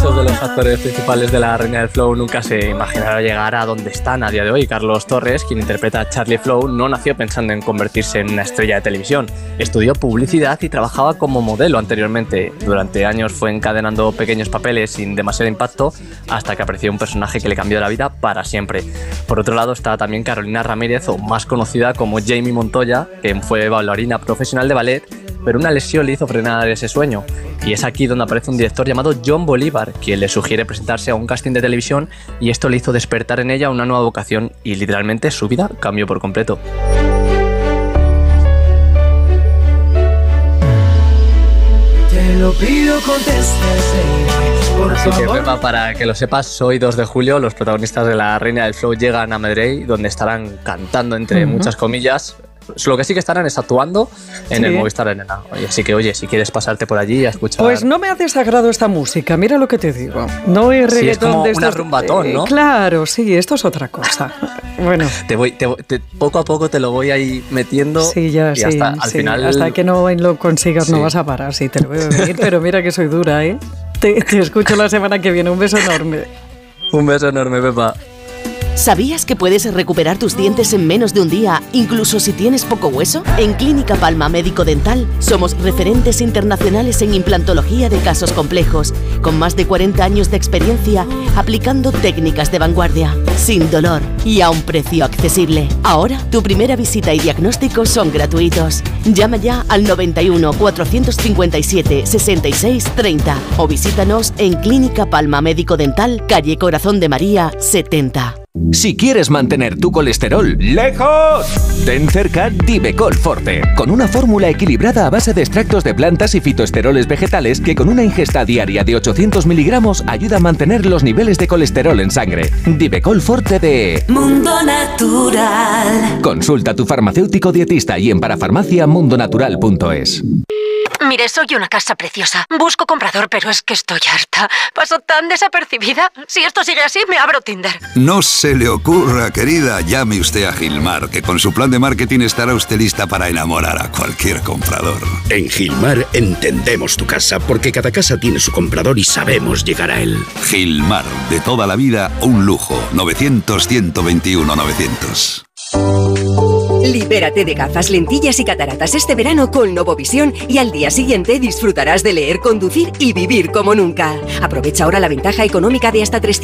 muchos de los actores principales de La Reina del Flow nunca se imaginaron llegar a donde están a día de hoy. Carlos Torres, quien interpreta a Charlie Flow, no nació pensando en convertirse en una estrella de televisión. Estudió publicidad y trabajaba como modelo anteriormente. Durante años fue encadenando pequeños papeles sin demasiado impacto hasta que apareció un personaje que le cambió la vida para siempre. Por otro lado está también Carolina Ramírez, o más conocida como Jamie Montoya, que fue bailarina profesional de ballet, pero una lesión le hizo frenar ese sueño. Y es aquí donde aparece un director llamado John Bolívar, quien le sugiere presentarse a un casting de televisión, y esto le hizo despertar en ella una nueva vocación y literalmente su vida cambió por completo. Te lo pido, contestes, por Así favor. que, Pepa, para que lo sepas, hoy 2 de julio los protagonistas de La Reina del Flow llegan a Madrid, donde estarán cantando entre muchas comillas. Lo que sí que estarán es actuando en el Movistar Arena. Así que, oye, si quieres pasarte por allí a escuchar... Pues no me ha desagrado esta música, mira lo que te digo. No es reggaetón, sí, es como de una estos, rumbatón, ¿no? Claro, sí, esto es otra cosa. Bueno. Poco a poco te lo voy ahí metiendo. Sí, ya, y hasta, al final... hasta que no lo consigas no vas a parar. Sí, te lo veo venir, pero mira que soy dura, ¿eh? Te escucho la semana que viene. Un beso enorme. Un beso enorme, Pepa. ¿Sabías que puedes recuperar tus dientes en menos de un día, incluso si tienes poco hueso? En Clínica Palma Médico Dental somos referentes internacionales en implantología de casos complejos, con más de 40 años de experiencia aplicando técnicas de vanguardia, sin dolor y a un precio accesible. Ahora, tu primera visita y diagnóstico son gratuitos. Llama ya al 91 457 66 30 o visítanos en Clínica Palma Médico Dental, calle Corazón de María 70. Si quieres mantener tu colesterol lejos, ten cerca Divecol Forte, con una fórmula equilibrada a base de extractos de plantas y fitoesteroles vegetales que con una ingesta diaria de 800 miligramos ayuda a mantener los niveles de colesterol en sangre. Divecol Forte de Mundo Natural. Consulta a tu farmacéutico dietista y en parafarmacia.mundonatural.es. Mire, soy una casa preciosa. Busco comprador, pero es que estoy harta. Paso tan desapercibida. Si esto sigue así, me abro Tinder. No se le ocurra, querida. Llame usted a Gilmar, que con su plan de marketing estará usted lista para enamorar a cualquier comprador. En Gilmar entendemos tu casa, porque cada casa tiene su comprador y sabemos llegar a él. Gilmar, de toda la vida, un lujo. 900-121-900. Libérate de gafas, lentillas y cataratas este verano con Novovisión y al día siguiente disfrutarás de leer, conducir y vivir como nunca. Aprovecha ahora la ventaja económica de hasta 300